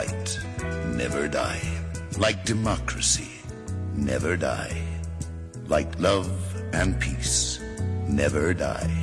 fight, never die. Like democracy, never die. Like love and peace, never die.